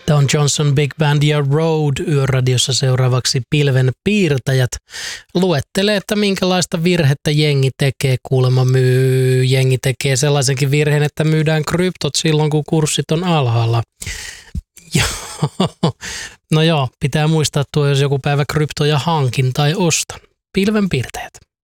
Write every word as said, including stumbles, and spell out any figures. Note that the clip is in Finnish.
Tämä on Johnson Big Band ja Road Yöradiossa seuraavaksi Pilven piirtäjät. Luettelee, että minkälaista virhettä jengi tekee. Kuulemma myy, jengi tekee sellaisenkin virheen, että myydään kryptot silloin, kun kurssit on alhaalla. No joo, pitää muistaa tuo, jos joku päivä kryptoja hankin tai ostan. Pilven piirtäjät.